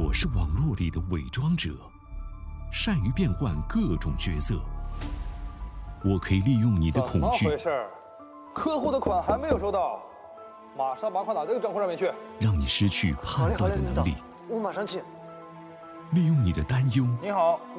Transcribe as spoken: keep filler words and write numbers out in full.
我是网络里的伪装者，善于变换各种角色。我可以利用你的恐惧， 怎么回事？客户的款还没有收到，马上把款打这个账户上面去， 让你失去判断的能力。 我马上去。 利用你的担忧， 你好。